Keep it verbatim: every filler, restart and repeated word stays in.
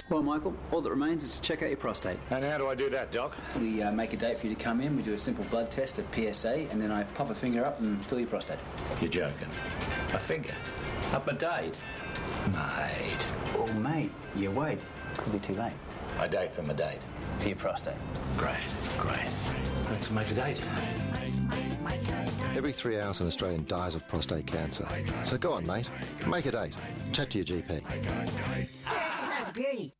Well, Michael, all that remains is to check out your prostate. And how do I do that, Doc? We uh, make a date for you to come in, we do a simple blood test of P S A, and then I pop a finger up and fill your prostate. You're joking. A finger? Up a date? Mate. Oh, mate, you wait. Could be too late. A date from a date. For your prostate. Great, great. Let's make a date. Every three hours an Australian dies of prostate cancer. So go on, mate. Make a date. Chat to your G P. Beauty.